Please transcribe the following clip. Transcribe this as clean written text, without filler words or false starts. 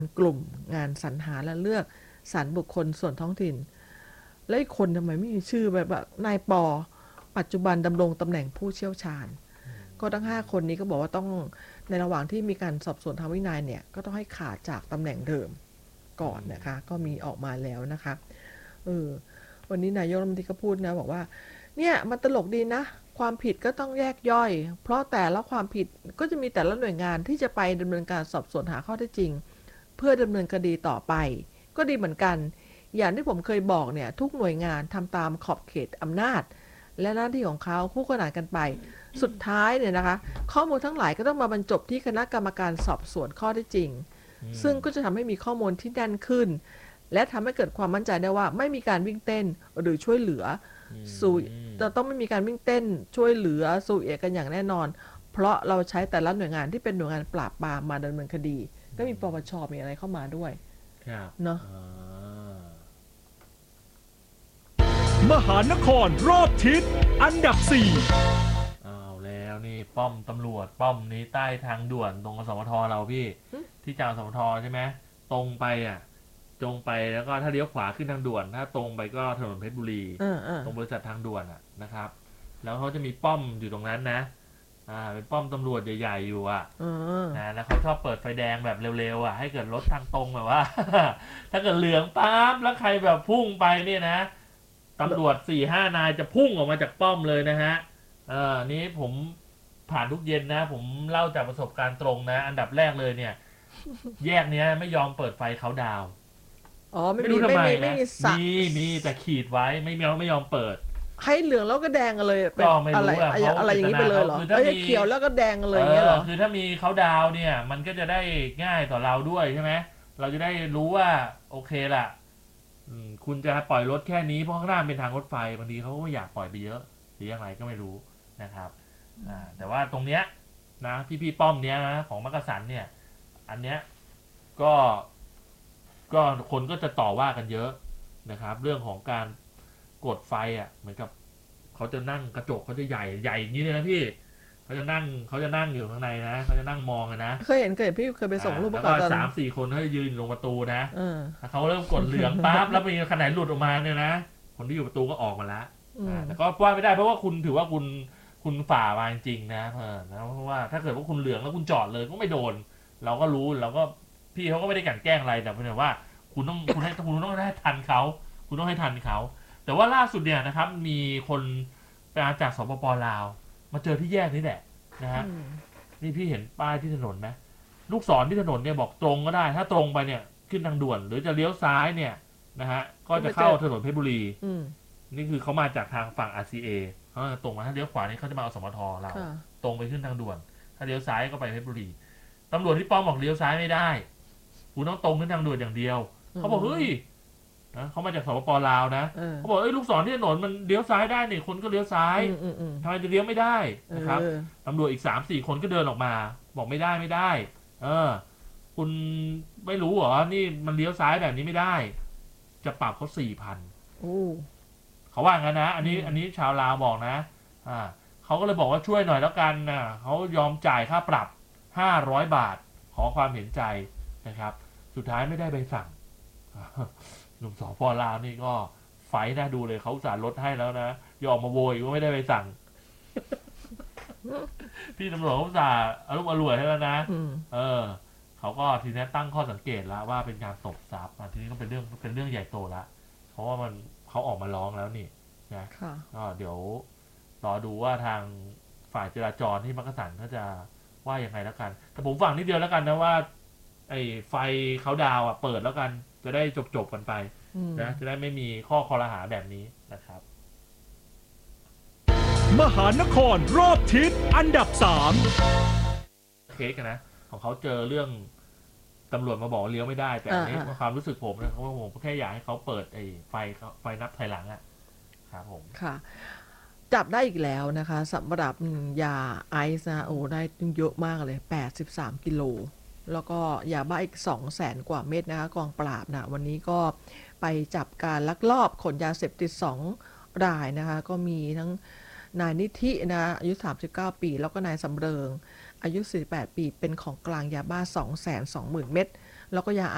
กลุ่มงานสรรหาและเลือกสรรบุคคลส่วนท้องถิ่นและอีกคนทำไมไม่มีชื่อแบบนายปอปัจจุบันดำรงตำแหน่งผู้เชี่ยวชาญก็ทั้ง5คนนี้ก็บอกว่าต้องในระหว่างที่มีการสอบสวนทางวินัยเนี่ยก็ต้องให้ขาดจากตำแหน่งเดิมก่อนนะคะก็มีออกมาแล้วนะคะวันนี้นายกรัฐมนตรีก็พูดนะบอกว่าเนี่ยมันตลกดีนะความผิดก็ต้องแยกย่อยเพราะแต่ละความผิดก็จะมีแต่ละหน่วยงานที่จะไปดำเนินการสอบสวนหาข้อเท็จจริงเพื่อดำเนินคดีต่อไปก็ดีเหมือนกันอย่างที่ผมเคยบอกเนี่ยทุกหน่วยงานทำตามขอบเขตอำนาจและหน้าที่ของเขาคู่ขนานกันไปสุดท้ายเนี่ยนะคะข้อมูลทั้งหลายก็ต้องมาบรรจบที่คณะกรรมการสอบสวนข้อเท็จจริงซึ่งก็จะทำให้มีข้อมูลที่แน่นขึ้นและทำให้เกิดความมั่นใจได้ว่าไม่มีการวิ่งเต้นหรือช่วยเหลือสู่จะต้องไม่มีการวิ่งเต้นช่วยเหลือสู่เอกกันอย่างแน่นอนเพราะเราใช้แต่ละหน่วยงานที่เป็นหน่วยงานปราบปรามมาดำเนินคดีก็มีปปชมีอะไรเข้ามาด้วยเนาะมหานครรอบทิศอันดับ4 เอาแล้วนี่ป้อมตำรวจป้อมนี้ใต้ทางด่วนตรงสมทเราพี่ที่จากสมทใช่ไหมตรงไปตรงไปแล้วก็ถ้าเลี้ยวขวาขึ้นทางด่วนถ้าตรงไปก็ถนนเพชรบุรีตรงบริษัททางด่วนนะครับแล้วเขาจะมีป้อมอยู่ตรงนั้นนะเป็นป้อมตำรวจใหญ่ๆอยู่นะแล้วเขาชอบเปิดไฟแดงแบบเร็วๆให้เกิดรถทางตรงแบบว่า ถ้าเกิดเหลืองปั๊บแล้วใครแบบพุ่งไปเนี่ยนะตำรวจ 4-5 นายจะพุ่งออกมาจากป้อมเลยนะฮะนี้ผมผ่านทุกเย็นนะผมเล่าจากประสบการณ์ตรงนะอันดับแรกเลยเนี่ยแยกเนี้ยไม่ยอมเปิดไฟเขาดาวไม่รู้ทำไมนะมีแต่ขีดไว้ไม่ยอมเปิดให้เหลืองแล้วก็แดงเลยก็ไม่รู้อะไรอย่างนี้ไปเลยเหรอเขียวแล้วก็แดงเลยอย่างเงี้ยเหรอคือถ้ามีเขาดาวเนี่ยมันก็จะได้ง่ายต่อเราด้วยใช่ไหมเราจะได้รู้ว่าโอเคล่ะคุณจะปล่อยรถแค่นี้เพราะข้างหน้าเป็นทางรถไฟบางทีเขาก็ไม่อยากปล่อยไปเยอะหรือยังไงก็ไม่รู้นะครับแต่ว่าตรงเนี้ยนะพี่ป้อมเนี้ยนะของมักกะสันเนี่ยอันเนี้ยก็คนก็จะต่อว่ากันเยอะนะครับเรื่องของการกดไฟเหมือนกับเขาจะนั่งกระจกเขาจะใหญ่อย่างนี้เลยนะพี่เขาจะนั่งอยู่ข้างในนะเขาจะนั่งมองนะเคยเห็นพี่เคยไปส่งรูปแล้วก็3-4 คนเขาจะยืนลงประตูนะเขาเริ่มกดเหลืองปั๊บแล้วมีขนาดหลุดออกมาเนี่ยนะคนที่อยู่ประตูก็ออกมาแล้วแต่ก็ว่าไม่ได้เพราะว่าคุณถือว่าคุณฝ่ามาจริงๆนะเพราะว่าถ้าเกิดว่าคุณเหลืองแล้วคุณจอดเลยก็ไม่โดนเราก็รู้เราก็พี่เขาก็ไม่ได้กลั่นแกล้งอะไรแต่เพียงแต่ว่าคุณต้องให้ทันเขาคุณต้องให้ทันเขาแต่ว่าล่าสุดเนี่ยนะครับมีคนมาจากสปป.ลาวมาเจอที่แยกนี้แหละนะฮะนี่พี่เห็นป้ายที่ถนนไหมลูกศรที่ถนนเนี่ยบอกตรงก็ได้ถ้าตรงไปเนี่ยขึ้นทางด่วนหรือจะเลี้ยวซ้ายเนี่ยนะฮะก็จะเข้าถนนเพชรบุรีนี่คือเขามาจากทางฝั่ง RCA เขาตรงมาถ้าเลี้ยวขวานี่เขาจะมาเอาสมทเราตรงไปขึ้นทางด่วนถ้าเลี้ยวซ้ายก็ไปเพชรบุรีตำรวจที่ป้อมบอกเลี้ยวซ้ายไม่ได้คุณต้องตรงขึ้นทางด่วนอย่างเดียวเขาบอกเฮ้ยนะเขามาจากสปป.ลาวนะเขาบอกลูกศรที่ถนนมันเลี้ยวซ้ายได้นี่คนก็เลี้ยวซ้ายทำไมจะเลี้ยวไม่ได้นะครับตำรวจอีก 3-4 คนก็เดินออกมาบอกไม่ได้คุณไม่รู้เหรอนี่มันเลี้ยวซ้ายแบบนี้ไม่ได้จะปรับเขา 4,000 เขาว่างั้นนะอันนี้ชาวลาวบอกนะเขาก็เลยบอกว่าช่วยหน่อยแล้วกันนะเขายอมจ่ายค่าปรับ500 บาทขอความเห็นใจนะครับสุดท้ายไม่ได้ใบสั่งหนุ่มสป.ลาวนี่ก็ไฟน่าดูเลยเขาอุตส่าห์ลดให้แล้วนะยอมมาโวยว่าไม่ได้ใบสั่ง พี่ตำรวจเขาอุตส่าห์อารมณ์อร่วยให้แล้วนะเขาก็ทีนี้ตั้งข้อสังเกตแล้วว่าเป็นการตบทรัพย์ทีนี้ก็เป็นเรื่องใหญ่โตละเพราะว่าเขาออกมาร้องแล้วนี่นะก็เดี๋ยวรอดูว่าทางฝ่ายจราจรที่มักกะสันเขาจะว่ายังไงแล้วกันแต่ผมฟังนิดเดียวแล้วกันนะว่าไอ้ไฟเขาดาวเปิดแล้วกันจะได้จบกันไปนะจะได้ไม่มีข้อคอรหาแบบนี้นะครับมหานครรอบทิศอันดับ 3เคสกันนะของเขาเจอเรื่องตำรวจมาบอกเลี้ยวไม่ได้แต่อันนี้ความรู้สึกผมนะเขาว่าผมแค่อยากให้เขาเปิดไอ้ไฟนับถอยหลังครับผมค่ะจับได้อีกแล้วนะคะสำหรับยาไอซ์นะได้เยอะมากเลย83 กิโลแล้วก็ยาบ้าอีก 200,000 กว่าเม็ดนะคะกองปราบนะวันนี้ก็ไปจับการลักลอบขนยาเสพติด2 รายนะคะก็มีทั้งนายนิธินะอายุ39 ปีแล้วก็นายสำเริงอายุ48 ปีเป็นของกลางยาบ้า 220,000 เม็ดแล้วก็ยา